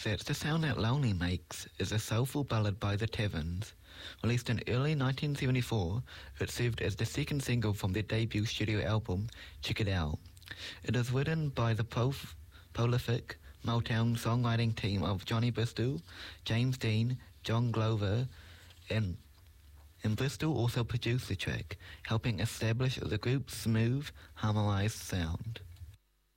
That's the sound that Lonely makes is a soulful ballad by the Taverns. Released in early 1974, it served as the second single from their debut studio album, Check It Out. It is written by the prolific Motown songwriting team of Johnny Bristol, James Dean, John Glover, and Bristol also produced the track, helping establish the group's smooth, harmonized sound.